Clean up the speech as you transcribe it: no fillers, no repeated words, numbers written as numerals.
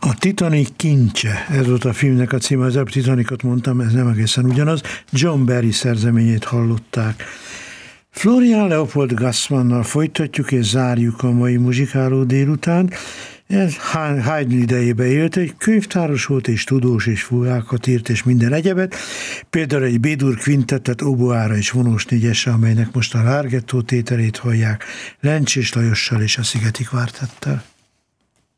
A Titanic kincse, ez volt a filmnek a címe, az előbb Titanicot mondtam, ez nem egészen ugyanaz. John Barry szerzeményét hallották. Florian Leopold Gassmannnal folytatjuk és zárjuk a mai muzsikáló délután. Ez Haydn idejébe élt, egy könyvtáros volt, és tudós, és fújákat írt, és minden egyebet. Például egy B-dur kvintettet oboára és vonós négyesre, amelynek most a Larghetto tételét hallják, Lencsés Lajossal és a Szigeti Kvártettel.